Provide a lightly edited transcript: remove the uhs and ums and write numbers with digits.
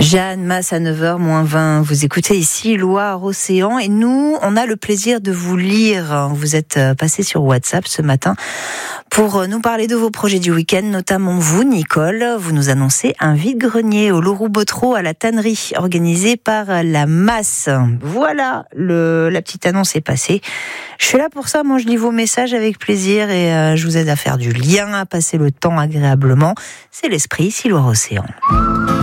Jeanne Masse à 9h-20. Vous écoutez ici Loire-Océan et nous, on a le plaisir de vous lire. Vous êtes passé sur WhatsApp ce matin pour nous parler de vos projets du week-end, notamment vous, Nicole. Vous nous annoncez un vide-grenier au Louroux-Bottereau à la tannerie, organisé par la Masse. Voilà, la petite annonce est passée. Je suis là pour ça, moi je lis vos messages avec plaisir et je vous aide à faire du lien, à passer le temps agréablement. C'est l'esprit ici Loire-Océan.